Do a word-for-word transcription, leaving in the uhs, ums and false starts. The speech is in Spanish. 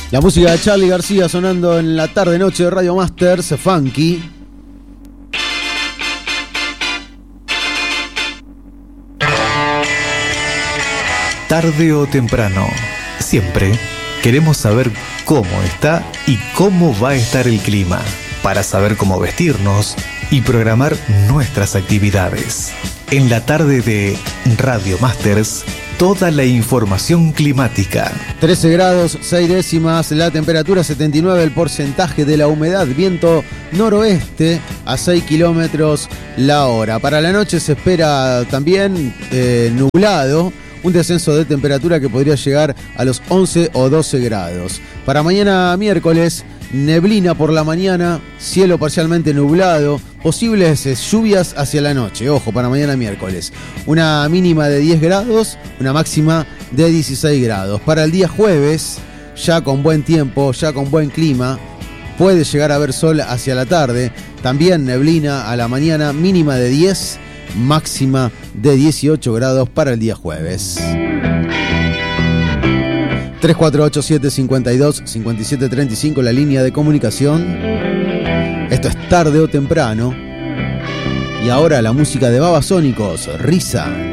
La música de Charly García sonando en la tarde-noche de Radio Masters, Funky. Tarde o temprano, siempre queremos saber cómo está y cómo va a estar el clima, para saber cómo vestirnos y programar nuestras actividades. En la tarde de Radio Masters, toda la información climática. trece grados, seis décimas, la temperatura setenta y nueve, el porcentaje de la humedad, viento noroeste a seis kilómetros la hora. Para la noche se espera también eh, nublado, un descenso de temperatura que podría llegar a los once o doce grados. Para mañana miércoles, neblina por la mañana, cielo parcialmente nublado, posibles lluvias hacia la noche. Ojo, para mañana miércoles. Una mínima de diez grados, una máxima de dieciséis grados. Para el día jueves, ya con buen tiempo, ya con buen clima, puede llegar a haber sol hacia la tarde. También neblina a la mañana, mínima de diez, máxima de dieciocho grados para el día jueves. tres cuatro ocho siete cinco dos cinco siete tres cinco, la línea de comunicación. Esto es Tarde o Temprano. Y ahora la música de Babasónicos, Risa.